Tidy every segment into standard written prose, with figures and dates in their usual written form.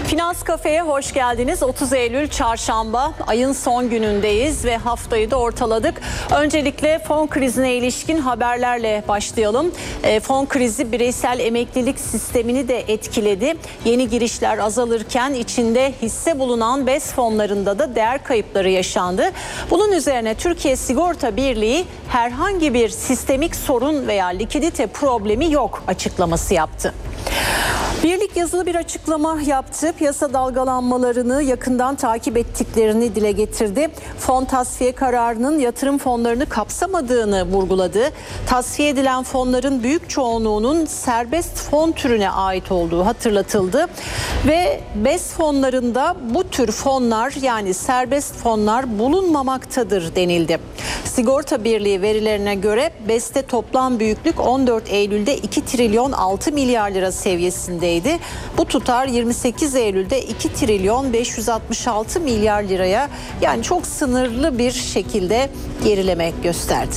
Finans Kafe'ye hoş geldiniz. 30 Eylül Çarşamba, ayın son günündeyiz ve haftayı da ortaladık. Öncelikle fon krizine ilişkin haberlerle başlayalım. Fon krizi bireysel emeklilik sistemini de etkiledi. Yeni girişler azalırken içinde hisse bulunan BES fonlarında da değer kayıpları yaşandı. Bunun üzerine Türkiye Sigorta Birliği herhangi bir sistemik sorun veya likidite problemi yok açıklaması yaptı. Birlik yazılı bir açıklama yaptı. Piyasa dalgalanmalarını yakından takip ettiklerini dile getirdi. Fon tasfiye kararının yatırım fonlarını kapsamadığını vurguladı. Tasfiye edilen fonların büyük çoğunluğunun serbest fon türüne ait olduğu hatırlatıldı. Ve BES fonlarında bu tür fonlar, yani serbest fonlar bulunmamaktadır denildi. Sigorta Birliği verilerine göre BES'te toplam büyüklük 14 Eylül'de 2 trilyon 6 milyar lira seviyesindeydi. Bu tutar 28 Eylül'de 2 trilyon 566 milyar liraya, yani çok sınırlı bir şekilde gerileme gösterdi.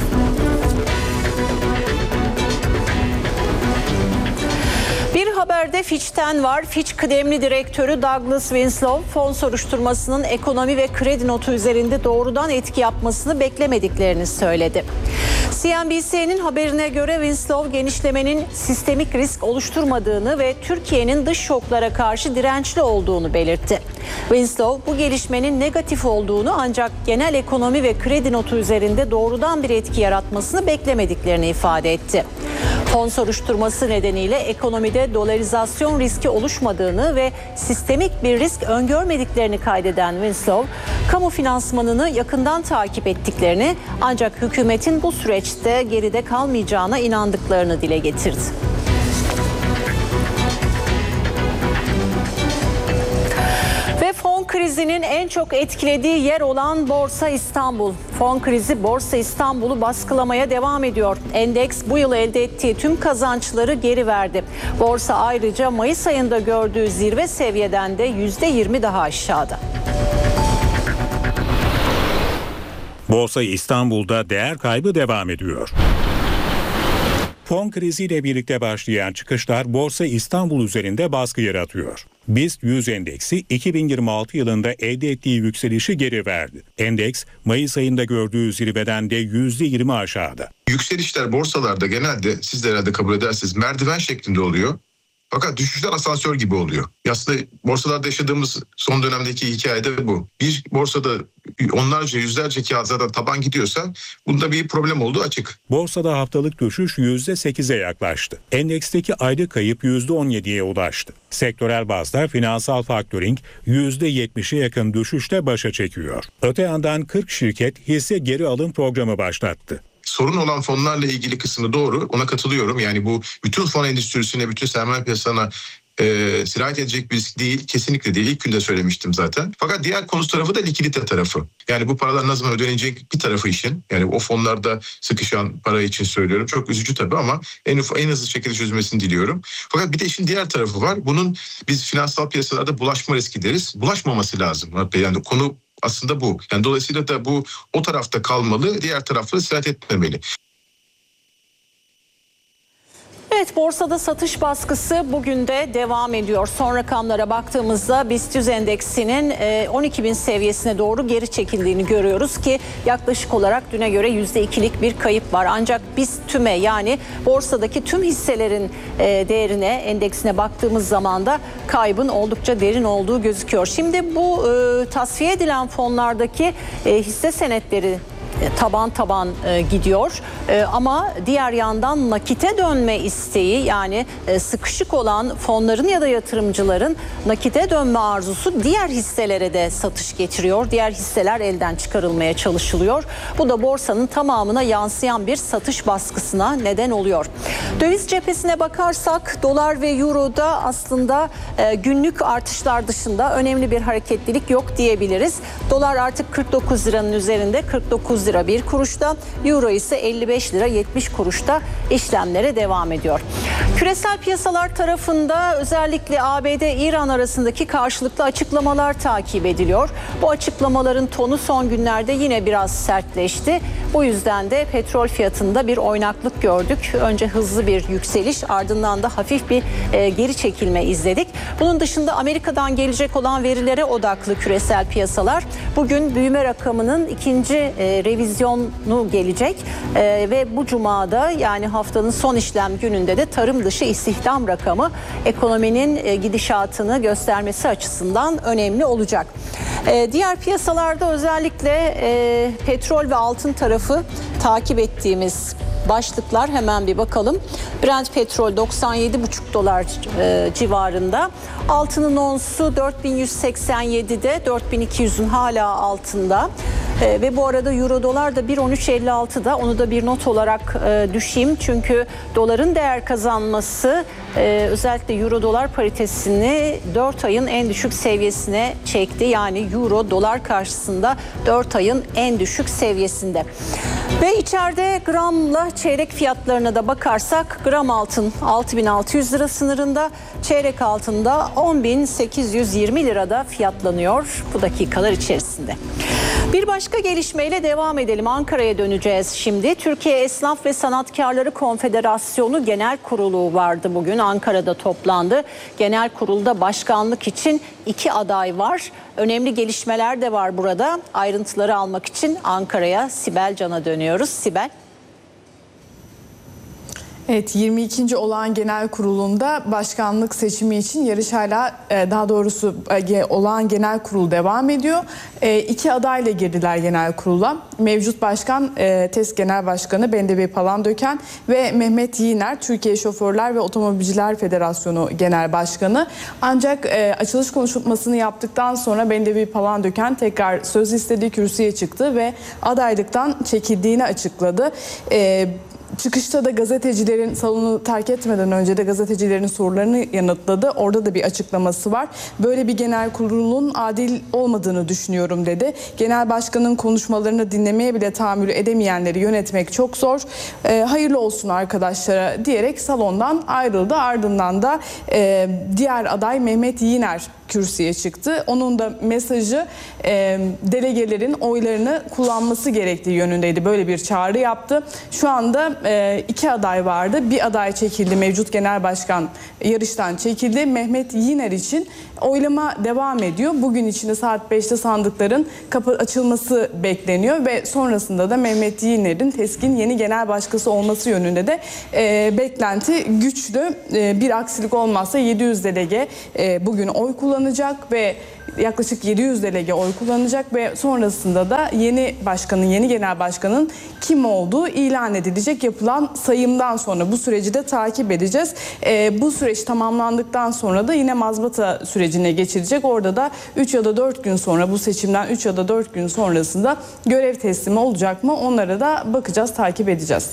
Bir haberde Fitch'ten var. Fitch kıdemli direktörü Douglas Winslow, fon soruşturmasının ekonomi ve kredi notu üzerinde doğrudan etki yapmasını beklemediklerini söyledi. CNBC'nin haberine göre Winslow genişlemenin sistemik risk oluşturmadığını ve Türkiye'nin dış şoklara karşı dirençli olduğunu belirtti. Winslow bu gelişmenin negatif olduğunu, ancak genel ekonomi ve kredi notu üzerinde doğrudan bir etki yaratmasını beklemediklerini ifade etti. Fon soruşturması nedeniyle ekonomide dolarizasyon riski oluşmadığını ve sistemik bir risk öngörmediklerini kaydeden Winslow, kamu finansmanını yakından takip ettiklerini, ancak hükümetin bu süreçte geride kalmayacağına inandıklarını dile getirdi. Ve fon krizinin en çok etkilediği yer olan Borsa İstanbul. Fon krizi Borsa İstanbul'u baskılamaya devam ediyor. Endeks bu yıl elde ettiği tüm kazançları geri verdi. Borsa ayrıca Mayıs ayında gördüğü zirve seviyeden de %20 daha aşağıda. Borsa İstanbul'da değer kaybı devam ediyor. Fon kriziyle birlikte başlayan çıkışlar Borsa İstanbul üzerinde baskı yaratıyor. BIST 100 endeksi 2026 yılında elde ettiği yükselişi geri verdi. Endeks Mayıs ayında gördüğü zirveden de %20 aşağıda. Yükselişler borsalarda genelde, siz de herhalde kabul edersiniz, merdiven şeklinde oluyor. Fakat düşüşler asansör gibi oluyor. Aslında borsalarda yaşadığımız son dönemdeki hikayede bu. Bir borsada onlarca, yüzlerce kağıt zaten taban gidiyorsa bunda bir problem olduğu açık. Borsada haftalık düşüş %8'e yaklaştı. Endeksteki aylık kayıp %17'ye ulaştı. Sektörel bazda finansal faktörink %70'e yakın düşüşle başa çekiyor. Öte yandan 40 şirket hisse geri alım programı başlattı. Sorun olan fonlarla ilgili kısmı doğru, ona katılıyorum. Yani bu bütün fon endüstrisine, bütün sermaye piyasasına sirayet edecek bir risk değil, kesinlikle değil. İlk günde söylemiştim zaten. Fakat diğer konu tarafı da likidite tarafı. Yani bu paralar ne zaman ödenecek bir tarafı işin. Yani o fonlarda sıkışan para için söylüyorum. Çok üzücü tabii ama en hızlı şekilde çözülmesini diliyorum. Fakat bir de işin diğer tarafı var. Bunun biz finansal piyasalarda bulaşma riski deriz. Bulaşmaması lazım. Yani konu aslında bu. Yani dolayısıyla da bu o tarafta kalmalı, diğer tarafları sirayet etmemeli. Evet, borsada satış baskısı bugün de devam ediyor. Son rakamlara baktığımızda BIST 100 endeksinin 12.000 seviyesine doğru geri çekildiğini görüyoruz ki yaklaşık olarak düne göre %2'lik bir kayıp var. Ancak BIST tüme, yani borsadaki tüm hisselerin değerine, endeksine baktığımız zaman da kaybın oldukça derin olduğu gözüküyor. Şimdi bu tasfiye edilen fonlardaki hisse senetleri taban gidiyor ama diğer yandan nakite dönme isteği, yani sıkışık olan fonların ya da yatırımcıların nakite dönme arzusu diğer hisselere de satış getiriyor. Diğer hisseler elden çıkarılmaya çalışılıyor. Bu da borsanın tamamına yansıyan bir satış baskısına neden oluyor. Döviz cephesine bakarsak dolar ve euroda aslında günlük artışlar dışında önemli bir hareketlilik yok diyebiliriz. Dolar artık 49 liranın üzerinde, 49 49 lira 1 kuruşta, euro ise 55 lira 70 kuruşta işlemlere devam ediyor. Küresel piyasalar tarafında özellikle ABD-İran arasındaki karşılıklı açıklamalar takip ediliyor. Bu açıklamaların tonu son günlerde yine biraz sertleşti. Bu yüzden de petrol fiyatında bir oynaklık gördük. Önce hızlı bir yükseliş, ardından da hafif bir geri çekilme izledik. Bunun dışında Amerika'dan gelecek olan verilere odaklı küresel piyasalar. Bugün büyüme rakamının ikinci revizyonu gelecek ve bu cumada, yani haftanın son işlem gününde de tarım dışı istihdam rakamı ekonominin gidişatını göstermesi açısından önemli olacak. Diğer piyasalarda özellikle petrol ve altın tarafı takip ettiğimiz başlıklar, hemen bir bakalım. Brent petrol 97,5 dolar civarında. Altının onsu 4187'de, 4200'ün hala altında. Ve bu arada euro dolar da 1.13.56'da. Onu da bir not olarak düşeyim. Çünkü doların değer kazanması özellikle euro dolar paritesini 4 ayın en düşük seviyesine çekti. Yani euro dolar karşısında 4 ayın en düşük seviyesinde. Ve içeride gramla çeyrek fiyatlarına da bakarsak, gram altın 6.600 lira sınırında, çeyrek altında 10.820 lirada fiyatlanıyor bu dakikalar içerisinde. Bir başka gelişmeyle devam edelim. Ankara'ya döneceğiz şimdi. Türkiye Esnaf ve Sanatkarları Konfederasyonu Genel Kurulu vardı bugün. Ankara'da toplandı. Genel kurulda başkanlık için 2 aday var. Önemli gelişmeler de var burada. Ayrıntıları almak için Ankara'ya, Sibel Can'a dönüyoruz. Sibel. Evet, 22. olağan genel kurulunda başkanlık seçimi için yarış hala, daha doğrusu olağan genel kurul devam ediyor. 2 adayla girdiler genel kurula. Mevcut başkan TESK Genel Başkanı Bendevi Palandöken ve Mehmet Yiğner, Türkiye Şoförler ve Otomobilciler Federasyonu Genel Başkanı. Ancak açılış konuşmasını yaptıktan sonra Bendevi Palandöken tekrar söz istediği kürsüye çıktı ve adaylıktan çekildiğini açıkladı. Çıkışta da gazetecilerin, salonu terk etmeden önce de gazetecilerin sorularını yanıtladı. Orada da bir açıklaması var. Böyle bir genel kurulun adil olmadığını düşünüyorum dedi. Genel başkanın konuşmalarını dinlemeye bile tahammül edemeyenleri yönetmek çok zor. Hayırlı olsun arkadaşlara diyerek salondan ayrıldı. Ardından da diğer aday Mehmet Yiğner kürsüye çıktı. Onun da mesajı delegelerin oylarını kullanması gerektiği yönündeydi. Böyle bir çağrı yaptı. Şu anda 2 aday vardı. Bir aday çekildi. Mevcut genel başkan yarıştan çekildi. Mehmet Yiğner için oylama devam ediyor. Bugün içinde saat 5'te sandıkların açılması bekleniyor ve sonrasında da Mehmet Yiğner'in TESK'in yeni genel başkası olması yönünde de beklenti güçlü. Bir aksilik olmazsa 700 delege bugün oy kullanacak ve yaklaşık 700 delege oy kullanacak ve sonrasında da yeni genel başkanın kim olduğu ilan edilecek. Yapılan sayımdan sonra bu süreci de takip edeceğiz. Bu süreç tamamlandıktan sonra da yine mazbata sürecine geçilecek. Orada da 3 ya da 4 gün sonra, bu seçimden 3 ya da 4 gün sonrasında görev teslimi olacak mı? Onlara da bakacağız, takip edeceğiz.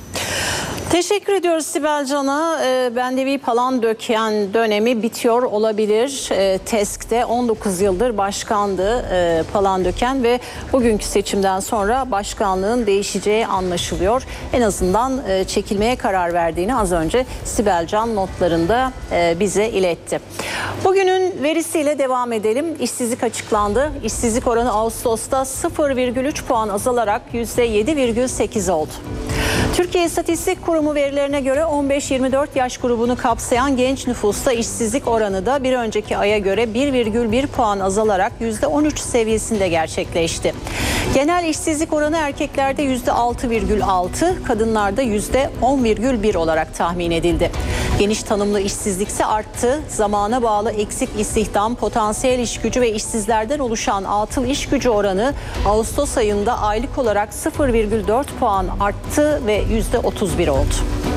Teşekkür ediyoruz Sibel Can'a. Bendevi Palandöken dönemi bitiyor olabilir. TESK'te 19 yıldır başkandı Palandöken ve bugünkü seçimden sonra başkanlığın değişeceği anlaşılıyor. En azından çekilmeye karar verdiğini az önce Sibel Can notlarında bize iletti. Bugünün verisiyle devam edelim. İşsizlik açıklandı. İşsizlik oranı Ağustos'ta 0,3 puan azalarak %7,8 oldu. Türkiye İstatistik Kurumu verilerine göre 15-24 yaş grubunu kapsayan genç nüfusta işsizlik oranı da bir önceki aya göre 1,1 puan azalarak %13 seviyesinde gerçekleşti. Genel işsizlik oranı erkeklerde %6,6, kadınlarda %10,1 olarak tahmin edildi. Geniş tanımlı işsizlik ise arttı. Zamana bağlı eksik istihdam, potansiyel iş gücü ve işsizlerden oluşan atıl iş gücü oranı Ağustos ayında aylık olarak 0,4 puan arttı ve %31 oldu.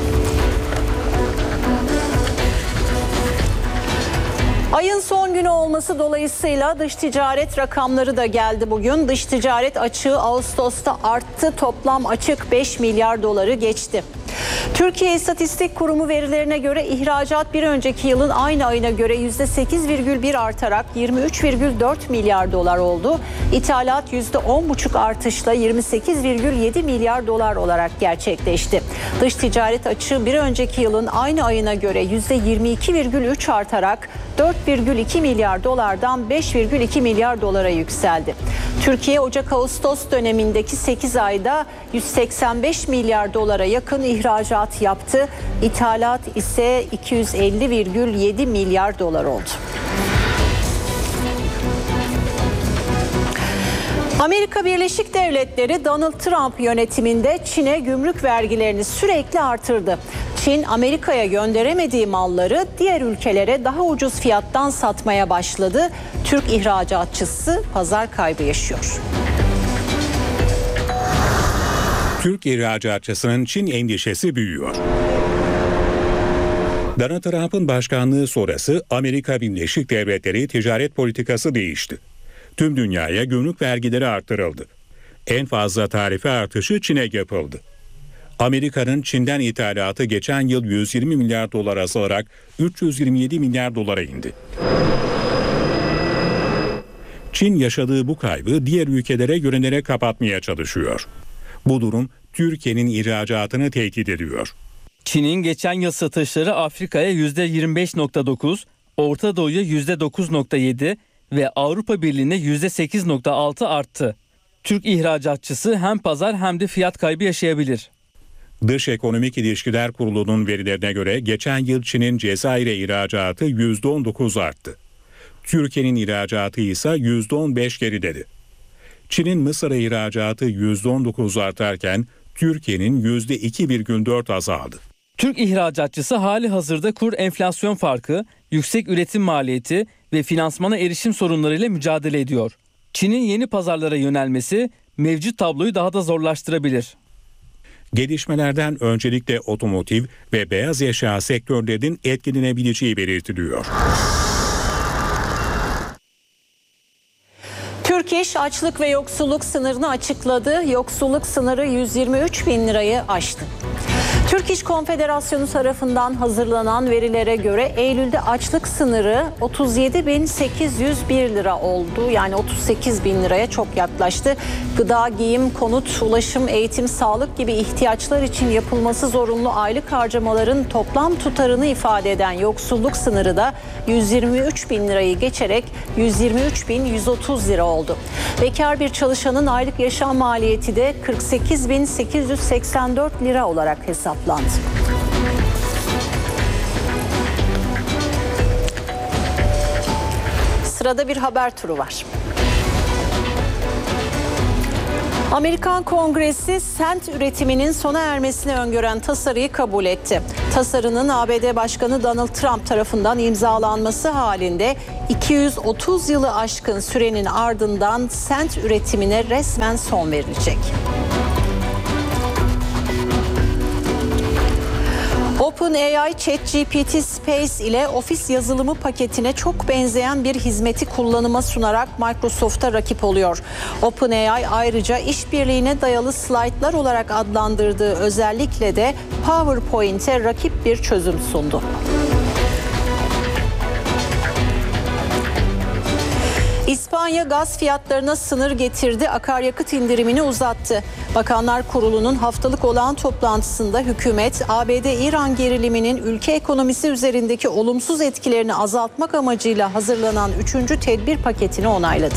Ayın son günü olması dolayısıyla dış ticaret rakamları da geldi bugün. Dış ticaret açığı Ağustos'ta arttı. Toplam açık 5 milyar doları geçti. Türkiye İstatistik Kurumu verilerine göre ihracat bir önceki yılın aynı ayına göre %8,1 artarak 23,4 milyar dolar oldu. İthalat %10,5 artışla 28,7 milyar dolar olarak gerçekleşti. Dış ticaret açığı bir önceki yılın aynı ayına göre %22,3 artarak 4,2 milyar dolardan 5,2 milyar dolara yükseldi. Türkiye Ocak-Ağustos dönemindeki 8 ayda 185 milyar dolara yakın ihracat yaptı. İthalat ise 250,7 milyar dolar oldu. Amerika Birleşik Devletleri Donald Trump yönetiminde Çin'e gümrük vergilerini sürekli artırdı. Çin, Amerika'ya gönderemediği malları diğer ülkelere daha ucuz fiyattan satmaya başladı. Türk ihracatçısı pazar kaybı yaşıyor. Türk ihracatçısının Çin endişesi büyüyor. Donald Trump'ın başkanlığı sonrası Amerika Birleşik Devletleri ticaret politikası değişti. Tüm dünyaya gümrük vergileri arttırıldı. En fazla tarife artışı Çin'e yapıldı. Amerika'nın Çin'den ithalatı geçen yıl 120 milyar dolar azalarak 327 milyar dolara indi. Çin yaşadığı bu kaybı diğer ülkelere yönelerek kapatmaya çalışıyor. Bu durum Türkiye'nin ihracatını tehdit ediyor. Çin'in geçen yıl satışları Afrika'ya %25,9, Orta Doğu'ya %9,7 ve Avrupa Birliği'ne %8,6 arttı. Türk ihracatçısı hem pazar hem de fiyat kaybı yaşayabilir. Dış Ekonomik İlişkiler Kurulu'nun verilerine göre geçen yıl Çin'in Cezayir'e ihracatı %19 arttı. Türkiye'nin ihracatı ise %15 geriledi. Çin'in Mısır'a ihracatı %19 artarken Türkiye'nin %2,4 azaldı. Türk ihracatçısı hali hazırda kur enflasyon farkı, yüksek üretim maliyeti ve finansmana erişim sorunlarıyla mücadele ediyor. Çin'in yeni pazarlara yönelmesi mevcut tabloyu daha da zorlaştırabilir. Gelişmelerden öncelikle otomotiv ve beyaz eşya sektörlerinin etkilenebileceği belirtiliyor. Türk İş açlık ve yoksulluk sınırını açıkladı. Yoksulluk sınırı 123 bin lirayı aştı. Türk İş Konfederasyonu tarafından hazırlanan verilere göre Eylül'de açlık sınırı 37.801 lira oldu. Yani 38 bin liraya çok yaklaştı. Gıda, giyim, konut, ulaşım, eğitim, sağlık gibi ihtiyaçlar için yapılması zorunlu aylık harcamaların toplam tutarını ifade eden yoksulluk sınırı da 123 bin lirayı geçerek 123.130 lira oldu. Bekar bir çalışanın aylık yaşam maliyeti de 48.884 lira olarak hesaplandı. Sırada bir haber turu var. Amerikan Kongresi sent üretiminin sona ermesini öngören tasarıyı kabul etti. Tasarının ABD Başkanı Donald Trump tarafından imzalanması halinde 230 yılı aşkın sürenin ardından sent üretimine resmen son verilecek. OpenAI ChatGPT Space ile ofis yazılımı paketine çok benzeyen bir hizmeti kullanıma sunarak Microsoft'a rakip oluyor. OpenAI ayrıca işbirliğine dayalı slaytlar olarak adlandırdığı özellikle de PowerPoint'e rakip bir çözüm sundu. İspanya gaz fiyatlarına sınır getirdi, akaryakıt indirimini uzattı. Bakanlar Kurulu'nun haftalık olağan toplantısında hükümet, ABD-İran geriliminin ülke ekonomisi üzerindeki olumsuz etkilerini azaltmak amacıyla hazırlanan 3. tedbir paketini onayladı.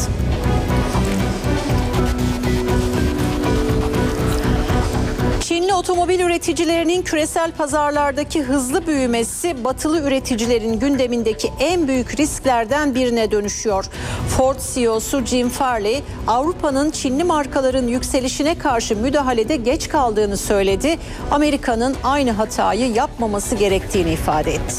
Çinli otomobil üreticilerinin küresel pazarlardaki hızlı büyümesi batılı üreticilerin gündemindeki en büyük risklerden birine dönüşüyor. Ford CEO'su Jim Farley, Avrupa'nın Çinli markaların yükselişine karşı müdahalede geç kaldığını söyledi. Amerika'nın aynı hatayı yapmaması gerektiğini ifade etti.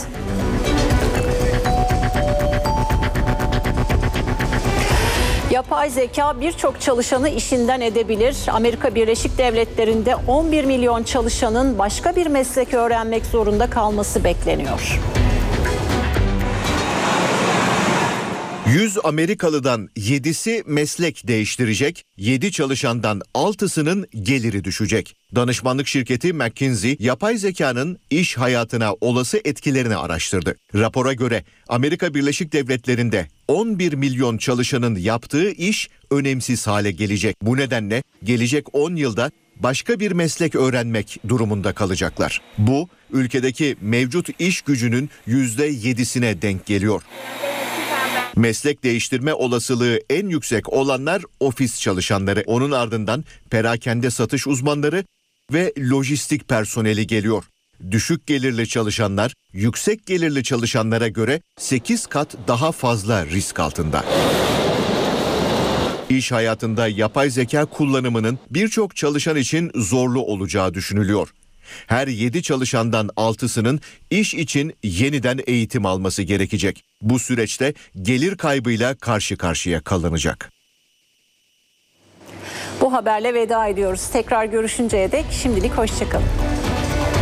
Yapay zeka birçok çalışanı işinden edebilir. Amerika Birleşik Devletleri'nde 11 milyon çalışanın başka bir meslek öğrenmek zorunda kalması bekleniyor. 100 Amerikalıdan 7'si meslek değiştirecek, 7 çalışandan 6'sının geliri düşecek. Danışmanlık şirketi McKinsey, yapay zekanın iş hayatına olası etkilerini araştırdı. Rapora göre Amerika Birleşik Devletleri'nde 11 milyon çalışanın yaptığı iş önemsiz hale gelecek. Bu nedenle gelecek 10 yılda başka bir meslek öğrenmek durumunda kalacaklar. Bu, ülkedeki mevcut iş gücünün %7'sine denk geliyor. Meslek değiştirme olasılığı en yüksek olanlar ofis çalışanları. Onun ardından perakende satış uzmanları ve lojistik personeli geliyor. Düşük gelirli çalışanlar, yüksek gelirli çalışanlara göre 8 kat daha fazla risk altında. İş hayatında yapay zeka kullanımının birçok çalışan için zorlu olacağı düşünülüyor. Her 7 çalışandan 6'sının iş için yeniden eğitim alması gerekecek. Bu süreçte gelir kaybıyla karşı karşıya kalınacak. Bu haberle veda ediyoruz. Tekrar görüşünceye dek şimdilik hoşça kalın.